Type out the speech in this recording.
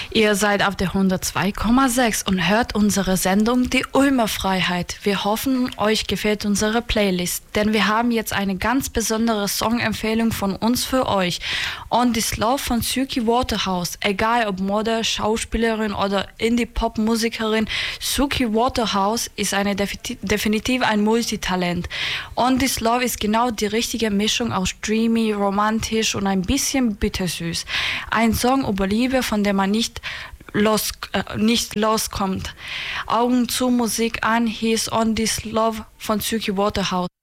Ihr seid auf der 102,6 und hört unsere Sendung Die Ulmer Freiheit. Wir hoffen, euch gefällt unsere Playlist, denn wir haben jetzt eine ganz besondere Songempfehlung von uns für euch. On This Love von Suki Waterhouse. Egal ob Model, Schauspielerin oder Indie-Pop-Musikerin, Suki Waterhouse ist definitiv ein Multitalent. On This Love ist genau die richtige Mischung aus dreamy, romantisch und ein bisschen bittersüß. Ein Song über Liebe, von der man nicht loskommt. Augen zu, Musik an, He's On This Love von Suki Waterhouse.